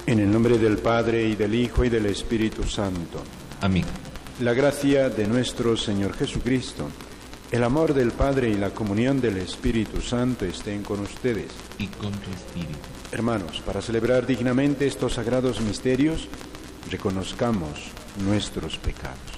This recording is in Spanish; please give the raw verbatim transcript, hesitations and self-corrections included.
En el nombre del Padre, y del Hijo, y del Espíritu Santo. Amén. La gracia de nuestro Señor Jesucristo, el amor del Padre y la comunión del Espíritu Santo estén con ustedes. Y con tu espíritu. Hermanos, para celebrar dignamente estos sagrados misterios, reconozcamos nuestros pecados.